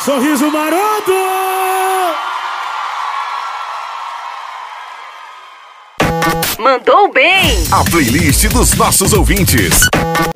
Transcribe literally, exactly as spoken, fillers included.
Sorriso maroto! Mandou bem! A playlist dos nossos ouvintes.